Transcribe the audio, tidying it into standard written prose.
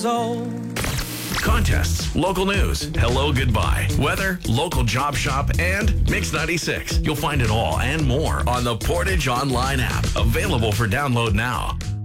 old. Contests, local news, hello, goodbye, weather, local job shop, and Mix 96. You'll find it all and more on the Portage Online app, available for download now.